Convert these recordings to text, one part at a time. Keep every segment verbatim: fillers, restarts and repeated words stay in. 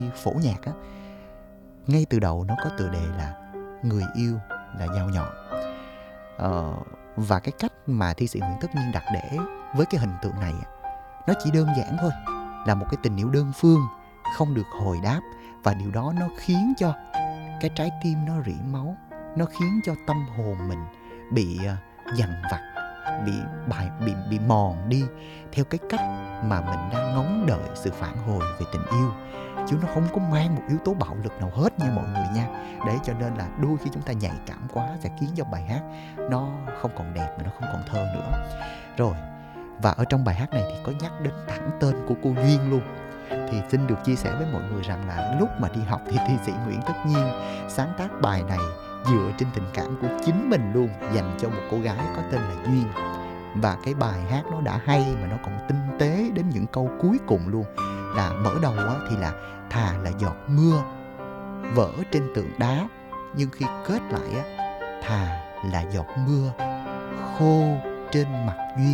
phổ nhạc á, ngay từ đầu nó có tựa đề là Người yêu là dao nhọn. Ờ, và cái cách mà thi sĩ Nguyễn Tất Nhiên đặt để với cái hình tượng này nó chỉ đơn giản thôi, là một cái tình yêu đơn phương không được hồi đáp, và điều đó nó khiến cho cái trái tim nó rỉ máu, nó khiến cho tâm hồn mình bị uh, dằn vặt, bị bài bị bị mòn đi theo cái cách mà mình đang ngóng đợi sự phản hồi về tình yêu, chứ nó không có mang một yếu tố bạo lực nào hết nha mọi người nha. Để cho nên là đôi khi chúng ta nhạy cảm quá sẽ khiến cho bài hát nó không còn đẹp mà nó không còn thơ nữa. Rồi, và ở trong bài hát này thì có nhắc đến thẳng tên của cô Duyên luôn. Thì xin được chia sẻ với mọi người rằng là lúc mà đi học thì thi sĩ Nguyễn Tất Nhiên sáng tác bài này dựa trên tình cảm của chính mình luôn, dành cho một cô gái có tên là Duyên. Và cái bài hát nó đã hay mà nó còn tinh tế đến những câu cuối cùng luôn. Là mở đầu á, thì là thà là giọt mưa vỡ trên tượng đá, nhưng khi kết lại á, thà là giọt mưa khô trên mặt Duyên.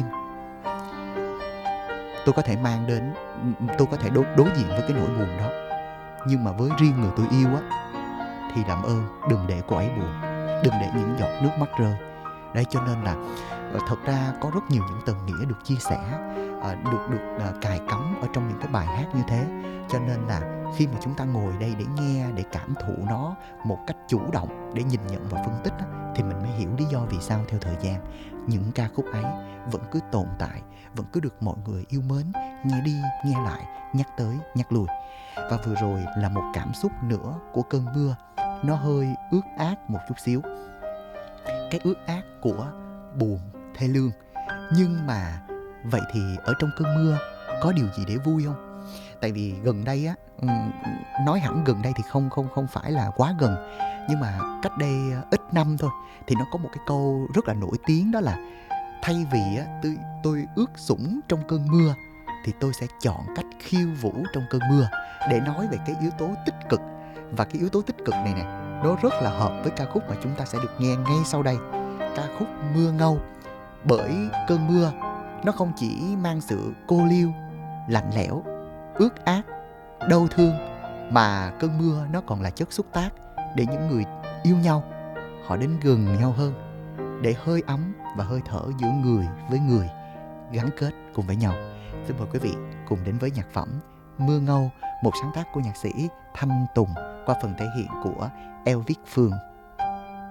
Tôi có thể mang đến, tôi có thể đối, đối diện với cái nỗi buồn đó, nhưng mà với riêng người tôi yêu á, thì làm ơn đừng để cô ấy buồn, đừng để những giọt nước mắt rơi. Đấy, cho nên là thật ra có rất nhiều những tầng nghĩa được chia sẻ, được được cài cắm ở trong những cái bài hát như thế. Cho nên là khi mà chúng ta ngồi đây để nghe, để cảm thụ nó một cách chủ động, để nhìn nhận và phân tích á, thì mình mới hiểu lý do vì sao theo thời gian những ca khúc ấy vẫn cứ tồn tại, vẫn cứ được mọi người yêu mến, nghe đi nghe lại, nhắc tới nhắc lui. Và vừa rồi là một cảm xúc nữa của cơn mưa, nó hơi ướt át một chút xíu, cái ướt át của buồn thê lương. Nhưng mà vậy thì ở trong cơn mưa có điều gì để vui không? Tại vì gần đây á, nói hẳn gần đây thì không không không phải là quá gần, nhưng mà cách đây ít năm thôi thì nó có một cái câu rất là nổi tiếng, đó là thay vì á tôi tôi ướt sũng trong cơn mưa thì tôi sẽ chọn cách khiêu vũ trong cơn mưa, để nói về cái yếu tố tích cực. Và cái yếu tố tích cực này nè, nó rất là hợp với ca khúc mà chúng ta sẽ được nghe ngay sau đây, ca khúc Mưa Ngâu. Bởi cơn mưa nó không chỉ mang sự cô liêu, lạnh lẽo, ướt át, đau thương, mà cơn mưa nó còn là chất xúc tác để những người yêu nhau họ đến gần nhau hơn, để hơi ấm và hơi thở giữa người với người gắn kết cùng với nhau. Xin mời quý vị cùng đến với nhạc phẩm Mưa Ngâu, một sáng tác của nhạc sĩ Thanh Tùng qua phần thể hiện của Eo Viết Phương.